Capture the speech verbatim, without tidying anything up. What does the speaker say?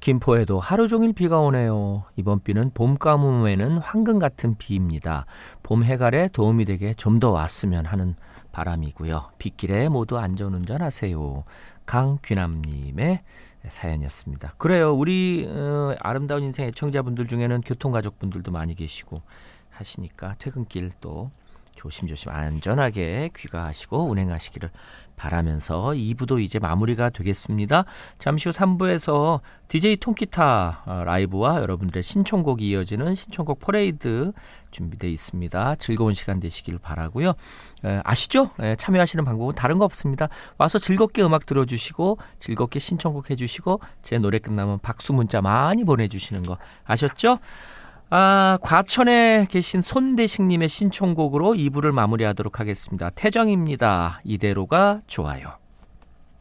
김포에도 하루 종일 비가 오네요. 이번 비는 봄 가뭄에는 황금 같은 비입니다. 봄 해갈에 도움이 되게 좀 더 왔으면 하는 바람이고요. 빗길에 모두 안전운전하세요. 강귀남님의 사연이었습니다. 그래요. 우리 어, 아름다운 인생 애청자분들 중에는 교통가족분들도 많이 계시고 하시니까 퇴근길 또 조심조심 안전하게 귀가하시고 운행하시기를 바라면서 이 부도 이제 마무리가 되겠습니다. 잠시 후 삼 부에서 디제이 통기타 라이브와 여러분들의 신청곡이 이어지는 신청곡 퍼레이드 준비되어 있습니다. 즐거운 시간 되시길 바라고요. 에, 아시죠? 에, 참여하시는 방법은 다른 거 없습니다. 와서 즐겁게 음악 들어주시고 즐겁게 신청곡 해주시고 제 노래 끝나면 박수 문자 많이 보내주시는 거 아셨죠? 아, 과천에 계신 손대식님의 신청곡으로 이 부를 마무리하도록 하겠습니다. 태정입니다. 이대로가 좋아요.